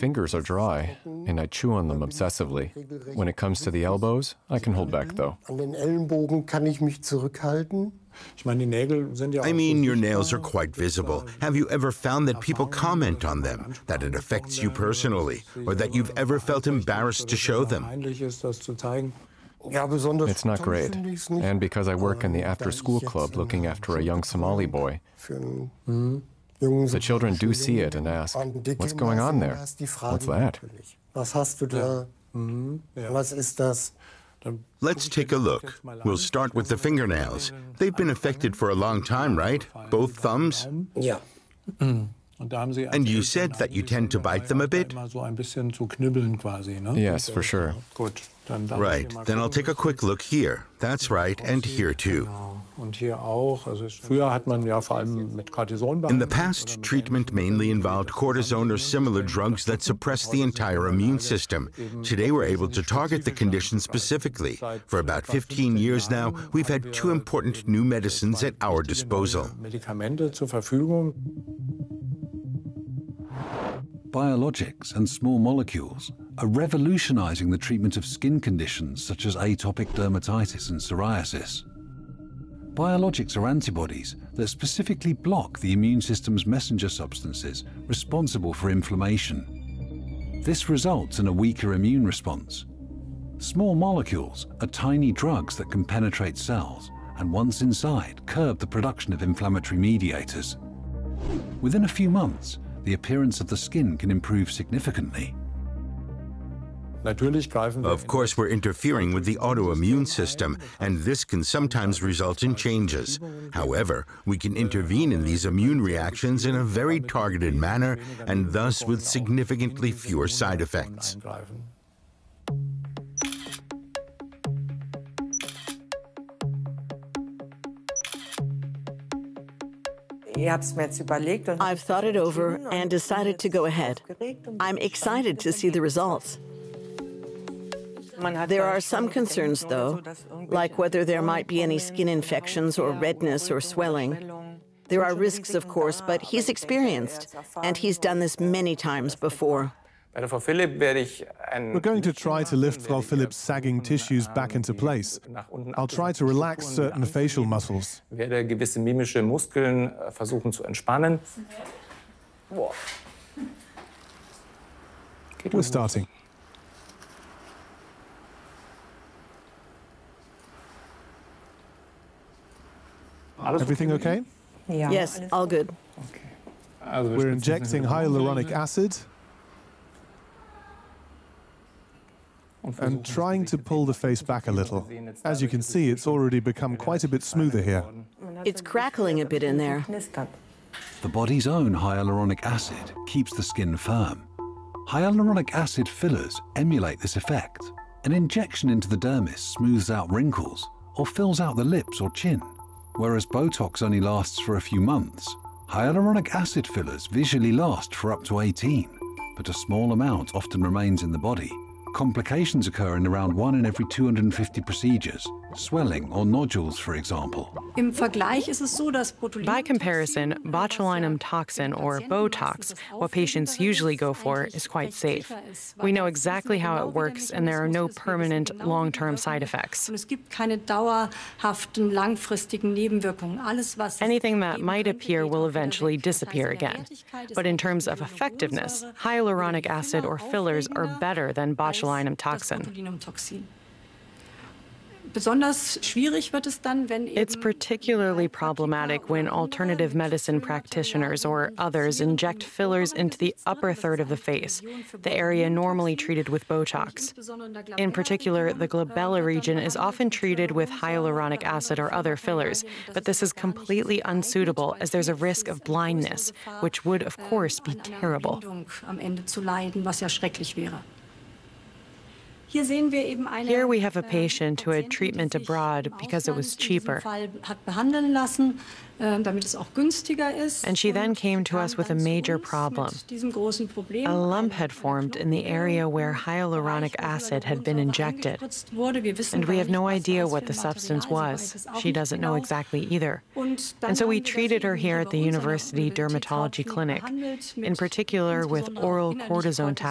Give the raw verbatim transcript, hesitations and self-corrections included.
fingers are dry, and I chew on them obsessively. When it comes to the elbows, I can hold back, though. An den Ellenbogen kann ich mich zurückhalten. I mean, your nails are quite visible. Have you ever found that people comment on them, that it affects you personally, or that you've ever felt embarrassed to show them? It's not great. And because I work in the after-school club looking after a young Somali boy, the children do see it and ask, "What's going on there? What's that?" Was hast du da? Was ist das? Let's take a look. We'll start with the fingernails. They've been affected for a long time, right? Both thumbs? Ja. And you said that you tend to bite them a bit? Yes, for sure. Right. Then I'll take a quick look here. That's right, and here too. In the past, treatment mainly involved cortisone or similar drugs that suppress the entire immune system. Today, we're able to target the condition specifically. For about fifteen years now, we've had two important new medicines at our disposal. Biologics and small molecules are revolutionizing the treatment of skin conditions such as atopic dermatitis and psoriasis. Biologics are antibodies that specifically block the immune system's messenger substances responsible for inflammation. This results in a weaker immune response. Small molecules are tiny drugs that can penetrate cells and, once inside, curb the production of inflammatory mediators. Within a few months, the appearance of the skin can improve significantly. Of course, we're interfering with the autoimmune system, and this can sometimes result in changes. However, we can intervene in these immune reactions in a very targeted manner, and thus with significantly fewer side effects. I've thought it over and decided to go ahead. I'm excited to see the results. There are some concerns, though, like whether there might be any skin infections or redness or swelling. There are risks, of course, but he's experienced, and he's done this many times before. We're going to try to lift Frau Philipp's sagging tissues back into place. I'll try to relax certain facial muscles. Gewisse mimische Muskeln versuchen zu entspannen. We're starting. Everything okay? Yes, all good. We're injecting hyaluronic acid and trying to pull the face back a little. As you can see, it's already become quite a bit smoother here. It's crackling a bit in there. The body's own hyaluronic acid keeps the skin firm. Hyaluronic acid fillers emulate this effect. An injection into the dermis smooths out wrinkles or fills out the lips or chin. Whereas Botox only lasts for a few months, hyaluronic acid fillers visually last for up to eighteen, but a small amount often remains in the body. Complications occur in around one in every two hundred fifty procedures, swelling or nodules, for example. By comparison, botulinum toxin, or Botox, what patients usually go for, is quite safe. We know exactly how it works, and there are no permanent, long-term side effects. Anything that might appear will eventually disappear again. But in terms of effectiveness, hyaluronic acid or fillers are better than botulinum toxin. It's particularly problematic when alternative medicine practitioners or others inject fillers into the upper third of the face, the area normally treated with Botox. In particular, the glabella region is often treated with hyaluronic acid or other fillers, but this is completely unsuitable as there's a risk of blindness, which would, of course, be terrible. Here we have a patient who had treatment abroad because it was cheaper. And she then came to us with a major problem. A lump had formed in the area where hyaluronic acid had been injected. And we have no idea what the substance was. She doesn't know exactly either. And so we treated her here at the University Dermatology Clinic, in particular with oral cortisone tablets.